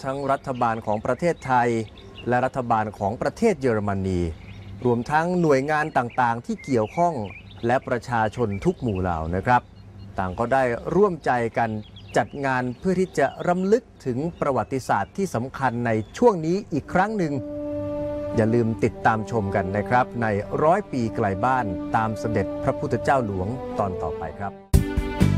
ทั้งรัฐบาลของประเทศไทยและรัฐบาลของประเทศเยอรมนีรวมทั้งหน่วยงานต่างๆที่เกี่ยวข้องและประชาชนทุกหมู่เหล่านะครับต่างก็ได้ร่วมใจกันจัดงานเพื่อที่จะรำลึกถึงประวัติศาสตร์ที่สำคัญในช่วงนี้อีกครั้งหนึ่งอย่าลืมติดตามชมกันนะครับใน100 ปีไกลบ้านตามเสด็จพระพุทธเจ้าหลวงตอนต่อไปครับ